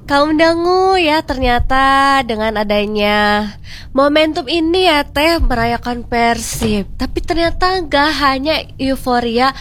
Kaum dangu ya ternyata dengan adanya momentum ini ya teh merayakan Persib. Tapi ternyata gak hanya euforia